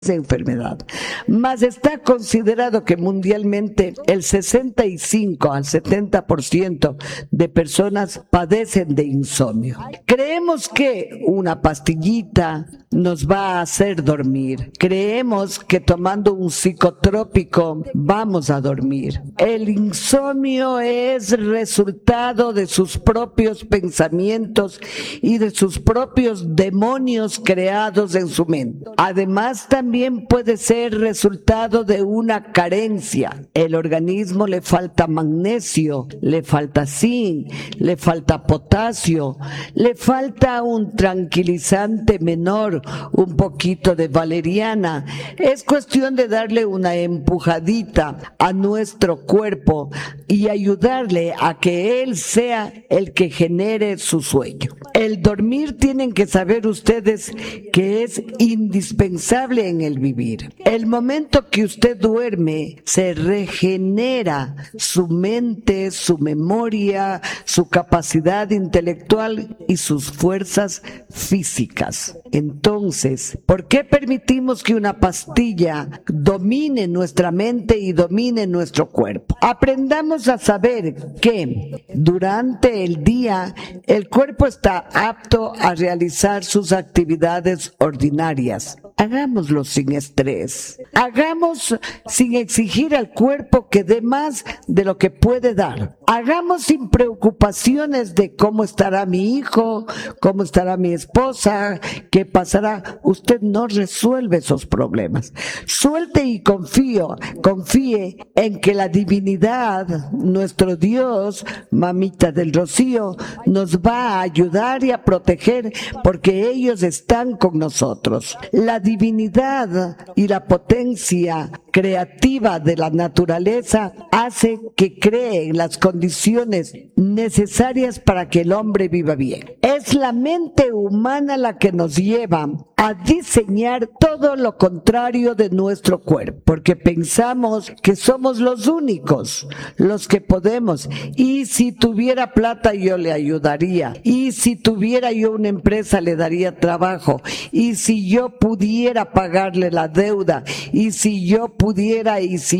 enfermedad, mas está considerado que mundialmente el 65 al 70% de personas padecen de insomnio. Creemos que una pastillita nos va a hacer dormir. Creemos que tomando un psicotrópico vamos a dormir. El insomnio es resultado de sus propios pensamientos y de sus propios demonios creados en su mente. Además, también puede ser resultado de una carencia. El organismo le falta magnesio, le falta zinc, le falta potasio, le falta un tranquilizante menor, un poquito de valeriana. Es cuestión de darle una empujadita a nuestro cuerpo y ayudarle a que él sea el que genere su sueño. El dormir, tienen que saber ustedes que es indispensable en el vivir. El momento que usted duerme, se regenera su mente, su memoria, su capacidad intelectual y sus fuerzas físicas. Entonces, ¿por qué permitimos que una pastilla domine nuestra mente y domine nuestro cuerpo? Aprendamos a saber que durante el día el cuerpo está apto a realizar sus actividades ordinarias. Hagámoslo sin estrés. Hagamos sin exigir al cuerpo que dé más de lo que puede dar. Hagamos sin preocupaciones de cómo estará mi hijo, cómo estará mi esposa, qué pasará. Usted no resuelve esos problemas. Suelte y confíe en que la divinidad, nuestro Dios, mamita del Rocío, nos va a ayudar y a proteger porque ellos están con nosotros. La divinidad y la potencia creativa de la naturaleza hace que cree las condiciones necesarias para que el hombre viva bien. Es la mente humana la que nos lleva a diseñar todo lo contrario de nuestro cuerpo, porque pensamos que somos los únicos, los que podemos. Y si tuviera plata yo le ayudaría, y si tuviera yo una empresa le daría trabajo, y si yo pudiera pagarle la deuda, y si yo pudiera,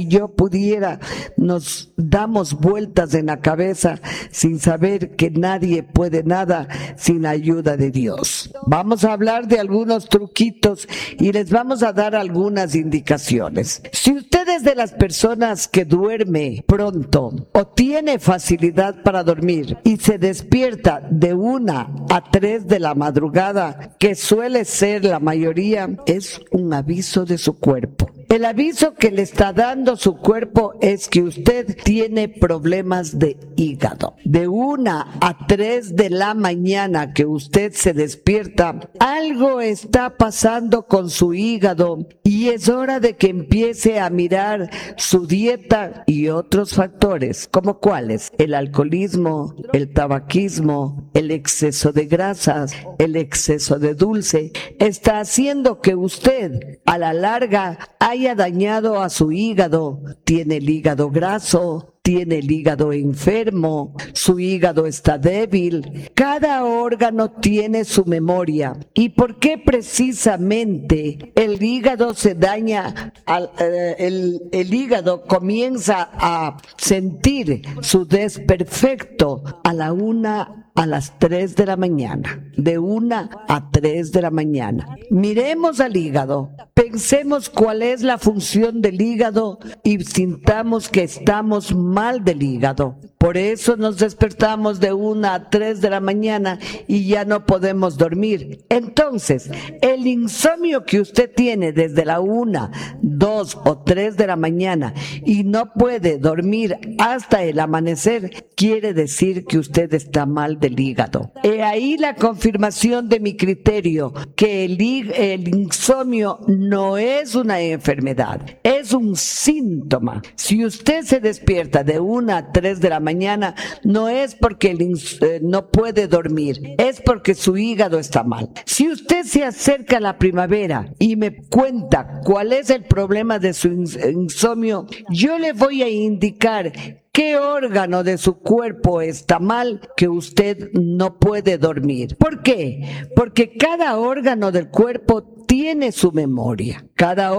nos damos vueltas en la cabeza sin saber que nadie puede nada sin la ayuda de Dios. Vamos a hablar de algunos truquitos y les vamos a dar algunas indicaciones. Si usted es de las personas que duerme pronto o tiene facilidad para dormir y se despierta de 1 a 3 de la madrugada, que suele ser la mayoría, es un aviso de su cuerpo. El aviso que le está dando su cuerpo es que usted tiene problemas de hígado. De 1 a 3 de la mañana que usted se despierta, algo está pasando con su hígado y es hora de que empiece a mirar su dieta y otros factores, como cuáles: el alcoholismo, el tabaquismo, el exceso de grasas, el exceso de dulce, está haciendo que usted a la larga haya dañado a su hígado. Tiene el hígado graso, tiene el hígado enfermo, su hígado está débil. Cada órgano tiene su memoria. ¿Y por qué precisamente el hígado se daña? El hígado comienza a sentir su desperfecto a la 1 a las 3 de la mañana, de 1 a 3 de la mañana. Miremos al hígado, pensemos cuál es la función del hígado y sintamos que estamos mal del hígado. Por eso nos despertamos de 1 a 3 de la mañana y ya no podemos dormir. Entonces, el insomnio que usted tiene desde la 1, 2 o 3 de la mañana y no puede dormir hasta el amanecer, quiere decir que usted está mal del hígado. He ahí la confirmación de mi criterio, que el insomnio no es una enfermedad, es un síntoma. Si usted se despierta de 1 a 3 de la mañana, no es porque no puede dormir, es porque su hígado está mal. Si usted se acerca a la primavera y me cuenta cuál es el problema de su insomnio, yo le voy a indicar ¿qué órgano de su cuerpo está mal que usted no puede dormir? ¿Por qué? Porque cada órgano del cuerpo tiene su memoria. Cada